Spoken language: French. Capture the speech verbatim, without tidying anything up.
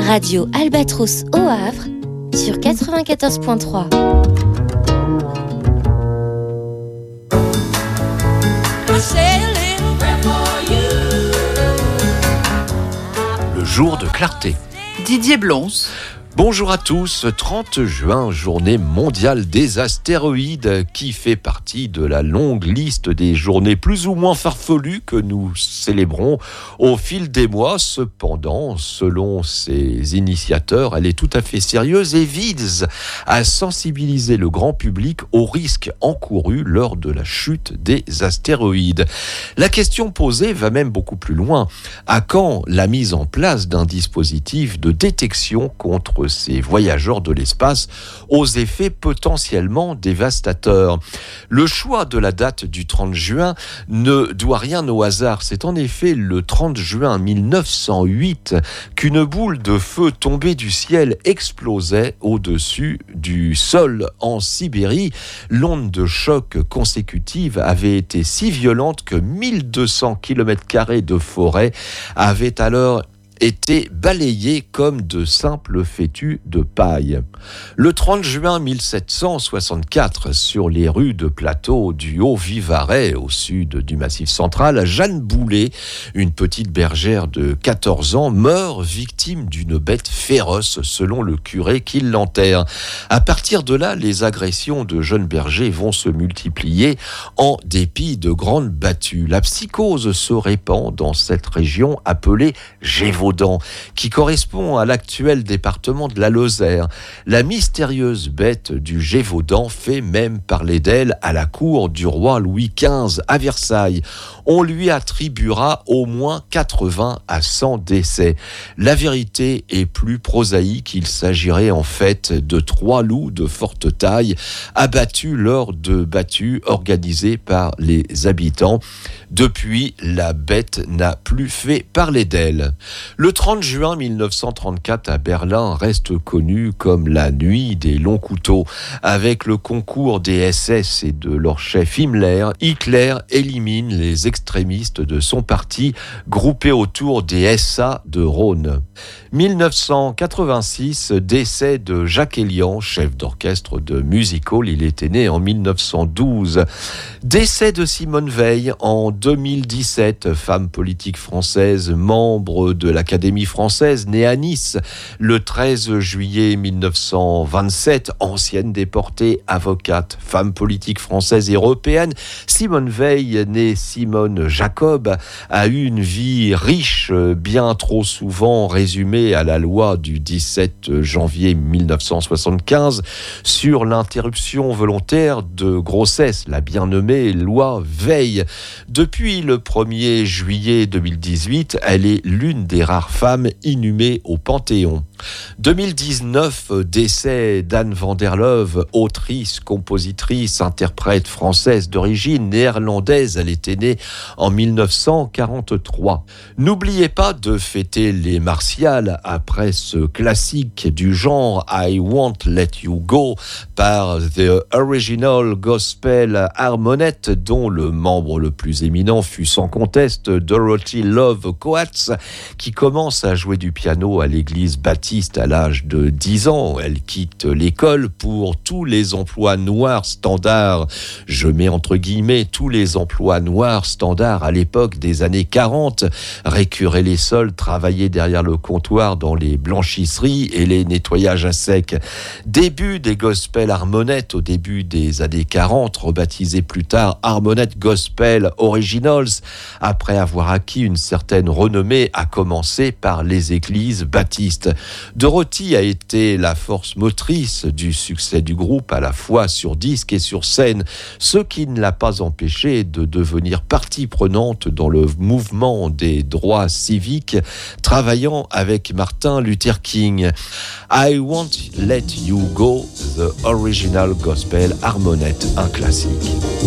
Radio Albatros au Havre sur quatre-vingt-quatorze point trois. Le jour de clarté. Didier Blons. Bonjour à tous, trente juin, journée mondiale des astéroïdes qui fait partie de la longue liste des journées plus ou moins farfelues que nous célébrons au fil des mois. Cependant, selon ses initiateurs, elle est tout à fait sérieuse et vise à sensibiliser le grand public aux risques encourus lors de la chute des astéroïdes. La question posée va même beaucoup plus loin. À quand la mise en place d'un dispositif de détection contre ces voyageurs de l'espace aux effets potentiellement dévastateurs? Le choix de la date du trente juin ne doit rien au hasard. C'est en effet le trente juin mille neuf cent huit qu'une boule de feu tombée du ciel explosait au-dessus du sol en Sibérie. L'onde de choc consécutive avait été si violente que mille deux cents kilomètres carrés de forêt avaient alors étaient balayés comme de simples fétus de paille. Le trente juin mille sept cent soixante-quatre, sur les rudes plateaux du Haut-Vivarais, au sud du Massif central, Jeanne Boulet, une petite bergère de quatorze ans, meurt victime d'une bête féroce, selon le curé qui l'enterre. À partir de là, les agressions de jeunes bergers vont se multiplier en dépit de grandes battues. La psychose se répand dans cette région appelée Gévaudan, qui correspond à l'actuel département de la Lozère. La mystérieuse bête du Gévaudan fait même parler d'elle à la cour du roi Louis quinze à Versailles. On lui attribuera au moins quatre-vingts à cent décès. La vérité est plus prosaïque. Il s'agirait en fait de trois loups de forte taille abattus lors de battues organisées par les habitants. Depuis, la bête n'a plus fait parler d'elle. Le trente juin mille neuf cent trente-quatre à Berlin reste connu comme la nuit des longs couteaux. Avec le concours des S S et de leur chef Himmler, Hitler élimine les extrémistes de son parti groupés autour des S A de Rhône. mille neuf cent quatre-vingt-six, décès de Jacques Elian, chef d'orchestre de music hall. Il était né en mille neuf cent douze. Décès de Simone Veil en deux mille dix-sept, femme politique française, membre de l'Académie française, née à Nice le treize juillet mille neuf cent vingt-sept, ancienne déportée, avocate, femme politique française et européenne. Simone Veil, née Simone Jacob, a eu une vie riche, bien trop souvent résumée à la loi du dix-sept janvier mille neuf cent soixante-quinze sur l'interruption volontaire de grossesse, la bien nommée loi Veil. Depuis le premier juillet deux mille dix-huit, elle est l'une des rares femmes inhumées au Panthéon. deux mille dix-neuf, décès d'Anne van der Leuve, autrice, compositrice, interprète française d'origine néerlandaise. Elle était née en mille neuf cent quarante-trois. N'oubliez pas de fêter les Martiales après ce classique du genre I Won't Let You Go par The Original Gospel Harmonet, dont le membre le plus éminent fut sans conteste Dorothy Love Coates, qui commence à jouer du piano à l'église baptiste à l'âge de dix ans. Elle quitte l'école pour tous les emplois noirs standards. Je mets entre guillemets tous les emplois noirs standards à l'époque des années quarante. Récurer les sols, travailler derrière le comptoir dans les blanchisseries et les nettoyages à sec. Début des gospel harmonettes au début des années quarante, rebaptisé plus tard Harmonet Gospel Originals, après avoir acquis une certaine renommée, à commencer par les églises baptistes. Dorothy a été la force motrice du succès du groupe, à la fois sur disque et sur scène, ce qui ne l'a pas empêché de devenir partie prenante dans le mouvement des droits civiques, travaillant avec Martin Luther King. I Won't Let You Go, The Original Gospel Harmonet, un classique.